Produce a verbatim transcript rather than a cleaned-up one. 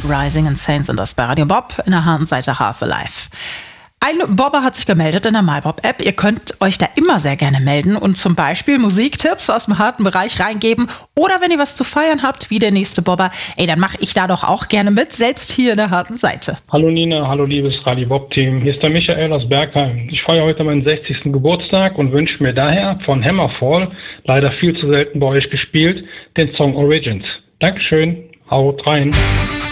Rising and Saints und das bei Radio Bob in der harten Seite Half Alive. Ein Bobber hat sich gemeldet in der MyBob-App. Ihr könnt euch da immer sehr gerne melden und zum Beispiel Musiktipps aus dem harten Bereich reingeben. Oder wenn ihr was zu feiern habt, wie der nächste Bobber, ey, dann mache ich da doch auch gerne mit, selbst hier in der harten Seite. Hallo Nina, hallo liebes Radio Bob-Team. Hier ist der Michael aus Bergheim. Ich feiere heute meinen sechzigsten Geburtstag und wünsche mir daher von Hammerfall, leider viel zu selten bei euch gespielt, den Song Origins. Dankeschön, haut rein.